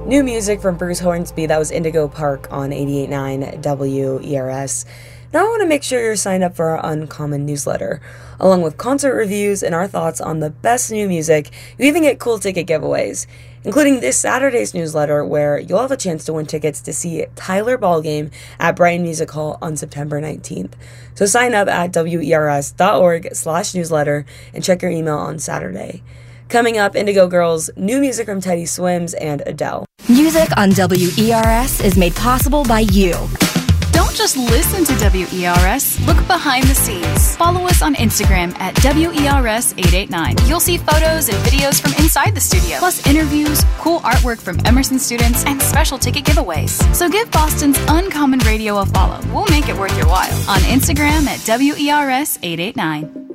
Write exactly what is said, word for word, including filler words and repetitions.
new music from Bruce Hornsby. That was Indigo Park on eighty-eight point nine W E R S. Now I want to make sure you're signed up for our Uncommon newsletter. Along with concert reviews and our thoughts on the best new music, you even get cool ticket giveaways, including this Saturday's newsletter where you'll have a chance to win tickets to see Tyler Ballgame at Brighton Music Hall on September nineteenth. So sign up at wers.org slash newsletter and check your email on Saturday. Coming up, Indigo Girls, new music from Teddy Swims and Adele. Music on W E R S is made possible by you. Don't just listen to W E R S, look behind the scenes. Follow us on Instagram at W E R S eight eight nine. You'll see photos and videos from inside the studio, plus interviews, cool artwork from Emerson students, and special ticket giveaways. So give Boston's Uncommon Radio a follow. We'll make it worth your while on Instagram at W E R S eight eight nine.